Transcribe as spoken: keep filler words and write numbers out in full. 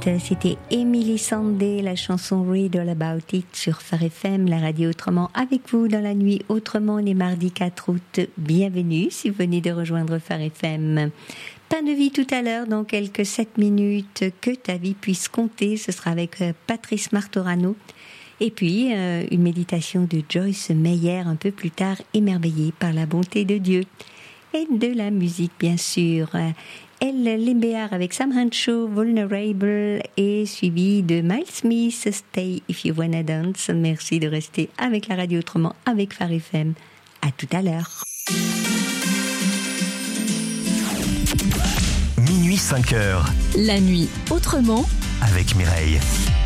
c'était Emily Sandé, la chanson Read All About It sur Phare F M, la radio autrement, avec vous dans la nuit autrement, les mardis quatre août. Bienvenue si vous venez de rejoindre Phare F M. Pain de vie tout à l'heure, dans quelques sept minutes, que ta vie puisse compter, ce sera avec Patrice Martorano. Et puis, euh, une méditation de Joyce Meyer un peu plus tard, émerveillée par la bonté de Dieu. Et de la musique, bien sûr. Elle Limbéard avec Sam Henshaw, Vulnerable, et suivi de Miles Smith, Stay If You Wanna Dance. Merci de rester avec la radio autrement, avec Phare F M. À tout à l'heure. Minuit cinq heures. La nuit autrement avec Mireille.